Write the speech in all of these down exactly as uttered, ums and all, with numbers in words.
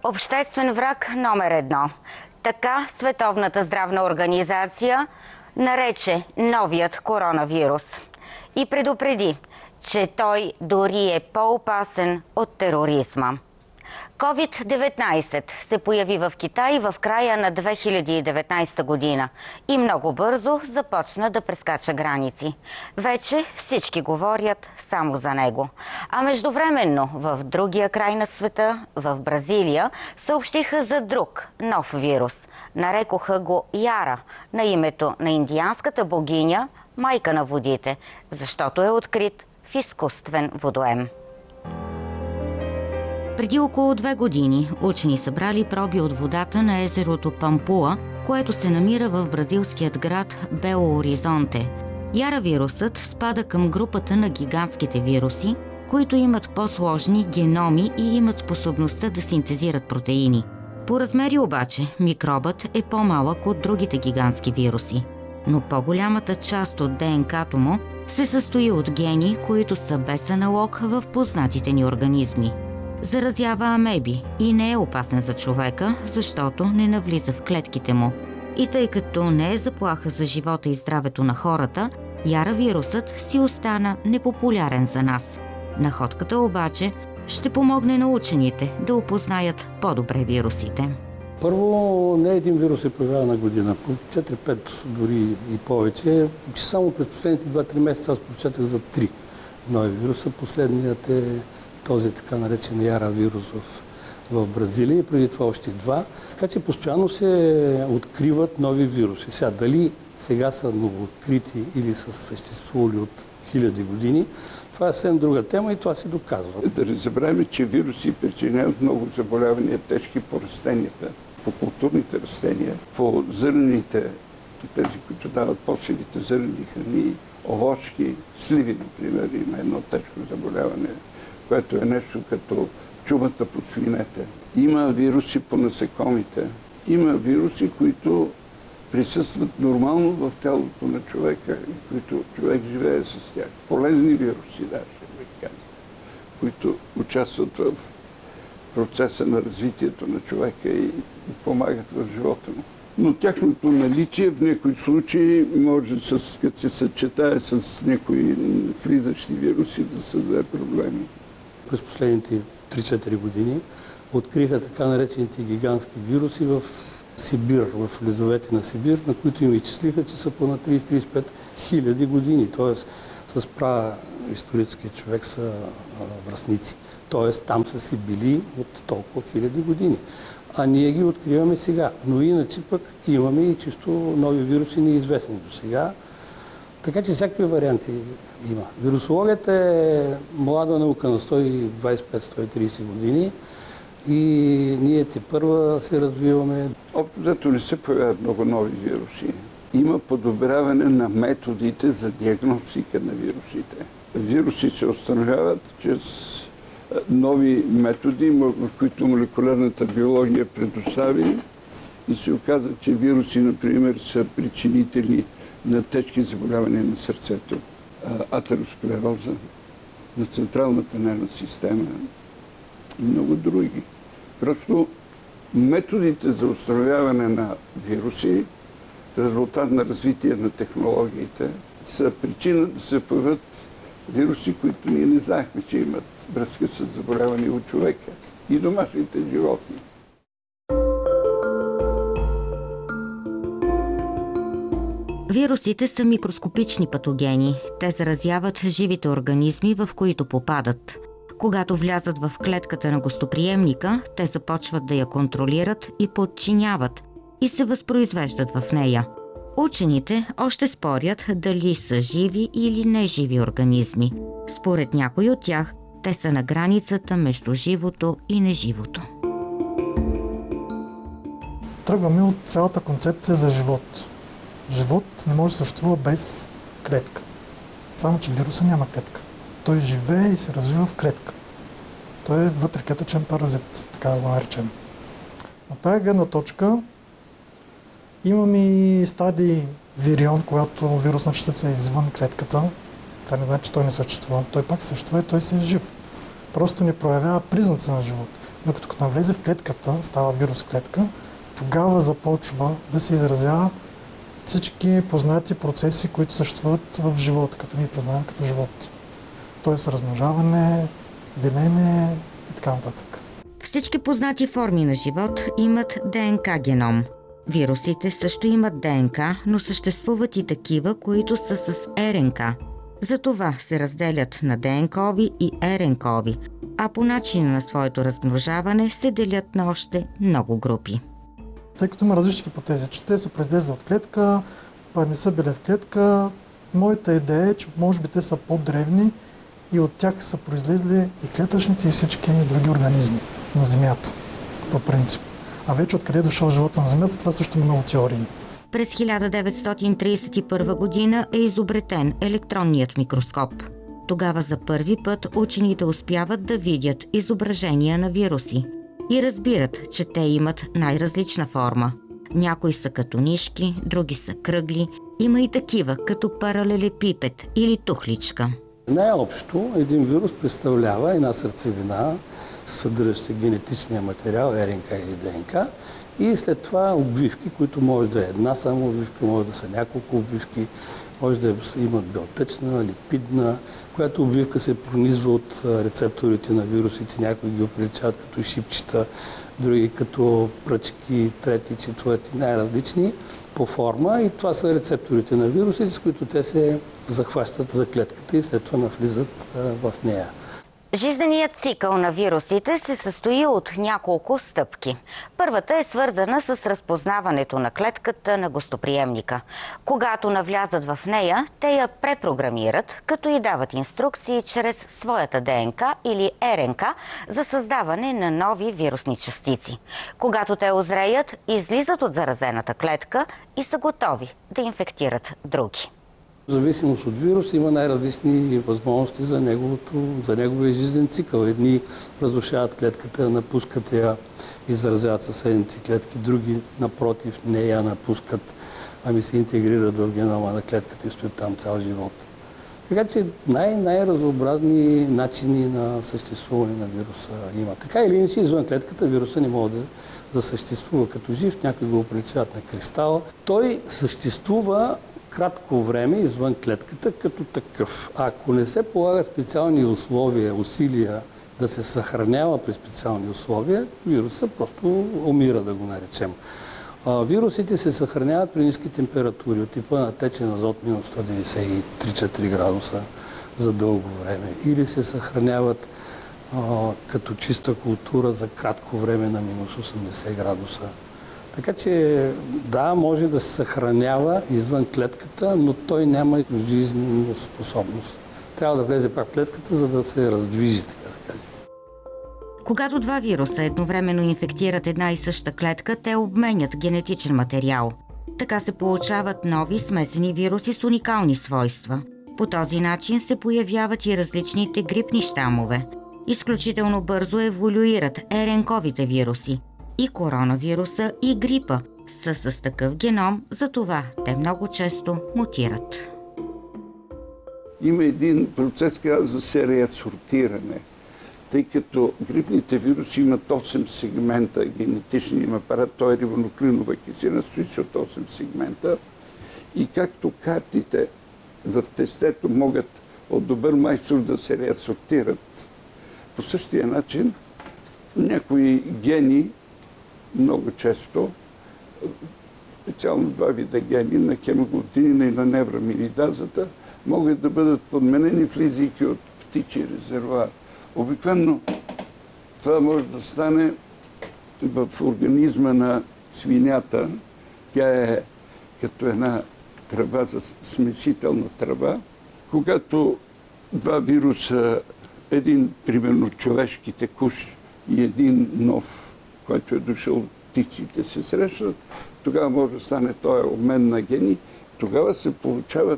Обществен враг номер едно. Така Световната здравна организация нарече новият коронавирус и предупреди, че той дори е по-опасен от тероризма. ковид деветнайсет се появи в Китай в края на две хиляди и деветнайсета година и много бързо започна да прескача граници. Вече всички говорят само за него. А междувременно в другия край на света, в Бразилия, съобщиха за друг нов вирус. Нарекоха го Яра, на името на индианската богиня, майка на водите, защото е открит в изкуствен водоем. Преди около две години учени събрали проби от водата на езерото Пампуа, което се намира в бразилският град Бело Оризонте. Яра вирусът спада към групата на гигантските вируси, които имат по-сложни геноми и имат способността да синтезират протеини. По размери обаче микробът е по-малък от другите гигантски вируси, но по-голямата част от ДНК-то му се състои от гени, които са без аналог в познатите ни организми. Заразява амеби и не е опасен за човека, защото не навлиза в клетките му. И тъй като не е заплаха за живота и здравето на хората, Яра вирусът си остана непопулярен за нас. Находката обаче ще помогне на учените да опознаят по-добре вирусите. Първо, не един вирус се появява на година, по четири-пет дори и повече. Само през последните два-три месеца аз прочетах за три нови вируса. Последният е този така наречен Яра вирус в, в Бразилия и преди това още два. Така че постоянно се откриват нови вируси. Сега, дали сега са новооткрити или са съществували от хиляди години, това е съвсем друга тема и това се доказва. Да не забравяме, че вируси причиняват много заболявания, тежки по растенията, по културните растения, по зърнените, тези, които дават по-силите зърнени храни, овошки, сливи, например, има едно тежко заболяване, което е нещо като чумата по свинете. Има вируси по насекомите. Има вируси, които присъстват нормално в тялото на човека и които човек живее с тях. Полезни вируси, даже, които участват в процеса на развитието на човека и помагат в живота му. Но тяхното наличие в някои случаи може, с, като се съчетае с някои влизащи вируси, да създаде проблеми. През последните три-четири години откриха така наречените гигантски вируси в Сибир, в ледовете на Сибир, на които им изчислиха, че са по на трийсет-трийсет и пет хиляди години. Тоест, с праисторическия човек са а, връстници. Тоест, там са си били от толкова хиляди години. А ние ги откриваме сега. Но иначе пък имаме и чисто нови вируси, неизвестни до сега. Така че всякакви варианти има. Вирусологията е млада наука на сто двайсет и пет - сто и трийсет години и ние тепърва се развиваме. Общо взето не се появяват много нови вируси. Има подобряване на методите за диагностика на вирусите. Вируси се установяват чрез нови методи, в които молекулярната биология предостави и се оказа, че вируси, например, са причинители на тежки заболявания на сърцето, атеросклероза, на централната нервна система и много други. Просто методите за установяване на вируси, резултат на развитие на технологиите, са причина да се появят вируси, които ние не знаехме, че имат връзка с заболявания от човека и домашните животни. Вирусите са микроскопични патогени. Те заразяват живите организми, в които попадат. Когато влязат в клетката на гостоприемника, те започват да я контролират и подчиняват и се възпроизвеждат в нея. Учените още спорят дали са живи или неживи организми. Според някои от тях, те са на границата между живото и неживото. Тръгваме от цялата концепция за живот. Живот не може да съществува без клетка. Само че вируса няма клетка. Той живее и се развива в клетка. Той е вътреклетъчен паразит, така да го наречем. На тая гледна точка имаме и стадии вирион, когато вирусна частица е извън клетката. Това не значи, че той не съществува. Той пак съществува и той си е жив. Просто не проявява признаци на живот. Докато като навлезе в клетката, става вирус клетка, тогава започва да се изразява всички познати процеси, които съществуват в живота, като ние познаваме като живот. Тоест размножаване, делене и така нататък. Всички познати форми на живот имат ДНК геном. Вирусите също имат ДНК, но съществуват и такива, които са с РНК. Затова се разделят на ДНКови и РНКови, а по начина на своето размножаване се делят на още много групи. Тъй като има различни хипотези, че те са произлезли от клетка, па не са били в клетка, моята идея е, че може би те са по-древни и от тях са произлезли и клетъчните и всички други организми на Земята, по принцип. А вече откъде е дошъл живота на Земята, това също има много теории. През хиляда деветстотин тридесет и първа година е изобретен електронният микроскоп. Тогава за първи път учените успяват да видят изображения на вируси и разбират, че те имат най-различна форма. Някои са като нишки, други са кръгли, има и такива като паралелепипед или тухличка. Най-общо един вирус представлява една сърцевина, съдържаща генетичния материал, РНК или ДНК, и след това обвивки, които може да е една само обвивка, може да са няколко обвивки, може да имат белтъчна, липидна, която обвивка се пронизва от рецепторите на вирусите. Някои ги оприличават като шипчета, други като пръчки, трети, четвърти, най-различни по форма. И това са рецепторите на вирусите, с които те се захващат за клетката и след това навлизат в нея. Жизненият цикъл на вирусите се състои от няколко стъпки. Първата е свързана с разпознаването на клетката на гостоприемника. Когато навлязат в нея, те я препрограмират, като й дават инструкции чрез своята ДНК или РНК за създаване на нови вирусни частици. Когато те озреят, излизат от заразената клетка и са готови да инфектират други. В зависимост от вирус има най-различни възможности за, неговото, за неговия жизнен цикъл. Едни разрушават клетката, напускат я, изразяват съседните клетки, други напротив не я напускат, ами се интегрират в генома на клетката и стоят там цял живот. Така че най- най-разнообразни начини на съществуване на вируса има. Така или иначе, извън клетката вируса не може да, да съществува като жив, някои го оприличават на кристал. Той съществува кратко време извън клетката като такъв. Ако не се полагат специални условия, усилия да се съхранява при специални условия, вируса просто умира, да го наречем. А, вирусите се съхраняват при ниски температури, от типа на течен азот минус сто деветдесет и три до четири градуса за дълго време. Или се съхраняват а, като чиста култура за кратко време на минус осемдесет градуса. Така че, да, може да се съхранява извън клетката, но той няма жизнена способност. Трябва да влезе пак в клетката, за да се раздвижи, така да кажем. Когато два вируса едновременно инфектират една и съща клетка, те обменят генетичен материал. Така се получават нови смесени вируси с уникални свойства. По този начин се появяват и различните грипни щамове. Изключително бързо еволюират РНКовите вируси. И коронавируса, и грипа са с такъв геном, затова те много често мутират. Има един процес, казва за сериасортиране, тъй като грипните вируси имат осем сегмента, генетичния им апарат, той е рибонуклеинова киселина, стои се от осем сегмента. И както картите в тестето могат от добър майстор да се реасортират, по същия начин някои гени много често, специално два вида гени на хемоглутинина и на невраминидазата, могат да бъдат подменени, влизайки от птичи резервоар. Обикновено това може да стане в организма на свинята. Тя е като една тръба, за смесителна тръба. Когато два вируса, един примерно човешки текущ и един нов, който е дошъл от птиците, се срещат, тогава може да стане този обмен на гени, тогава се получават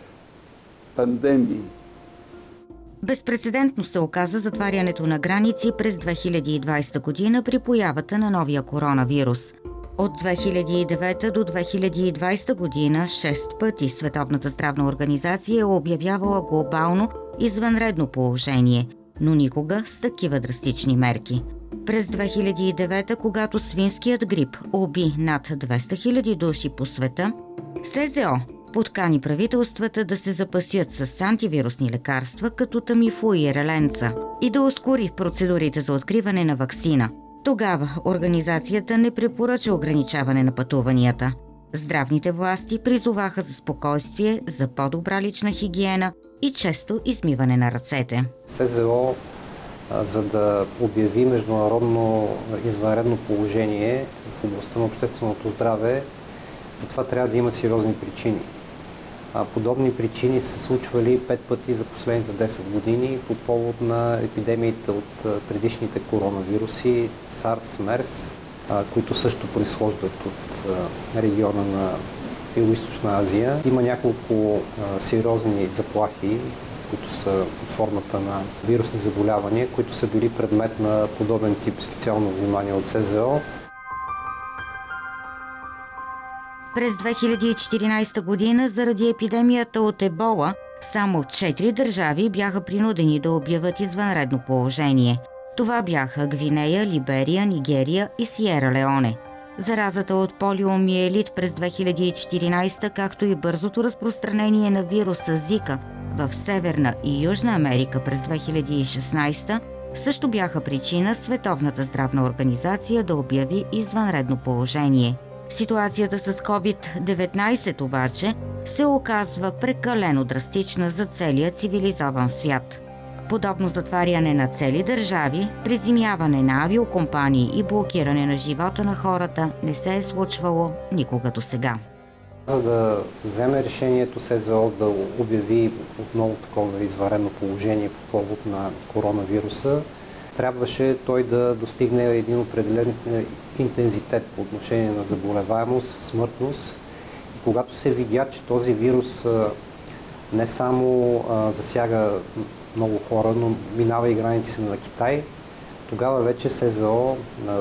пандемии. Безпрецедентно се оказа затварянето на граници през две хиляди и двадесета година при появата на новия коронавирус. От две хиляди и девета до две хиляди и двадесета година шест пъти Световната здравна организация е обявявала глобално извънредно положение, но никога с такива драстични мерки. През две хиляди и девета, когато свинският грип уби над двеста хиляди души по света, СЗО подкани правителствата да се запасят с антивирусни лекарства като Тамифу и Реленца и да ускори процедурите за откриване на ваксина. Тогава организацията не препоръча ограничаване на пътуванията. Здравните власти призоваха за спокойствие, за по-добра лична хигиена и често измиване на ръцете. СЗО, за да обяви международно извънредно положение в областта на общественото здраве, затова трябва да има сериозни причини. Подобни причини са случвали пет пъти за последните десет години по повод на епидемиите от предишните коронавируси, SARS, MERS, които също произхождат от региона на Югоизточна Азия. Има няколко сериозни заплахи, които са под формата на вирусни заболявания, които са били предмет на подобен тип специално внимание от СЗО. През две хиляди и четиринадесета година заради епидемията от ебола само четири държави бяха принудени да обявят извънредно положение. Това бяха Гвинея, Либерия, Нигерия и Сиера Леоне. Заразата от полиомиелит през две хиляди и четиринадесета, както и бързото разпространение на вируса Зика в Северна и Южна Америка през две хиляди и шестнадесета, също бяха причина Световната здравна организация да обяви извънредно положение. Ситуацията с ковид деветнадесет обаче се оказва прекалено драстична за целия цивилизован свят. Подобно затваряне на цели държави, приземяване на авиокомпании и блокиране на живота на хората не се е случвало никога до сега. За да вземе решението СЗО да обяви отново такова извънредно положение по повод на коронавируса, трябваше той да достигне един определен интензитет по отношение на заболеваемост, смъртност. И когато се видя, че този вирус не само засяга много хора, но минава и границите на Китай, тогава вече СЗО на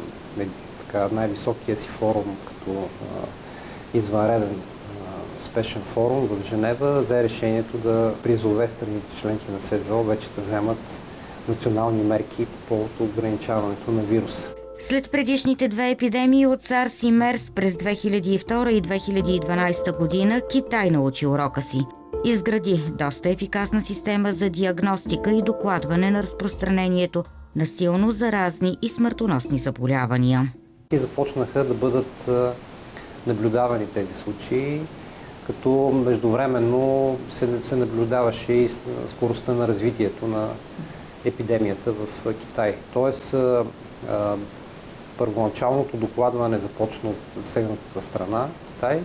така, най-високия си форум, като извънреден спешен форум в Женева, взе решението да призове страните членки на СЗО вече да вземат национални мерки по повод ограничаването на вируса. След предишните две епидемии от SARS и MERS през две хиляди и втора и две хиляди и дванадесета година, Китай научи урока си. Изгради доста ефикасна система за диагностика и докладване на разпространението на силно заразни и смъртоносни заболявания. И започнаха да бъдат наблюдавани тези случаи, като междувременно се, се наблюдаваше и скоростта на развитието на епидемията в Китай. Тоест, а, а, първоначалното докладване започна от засегнатата страна, Китай,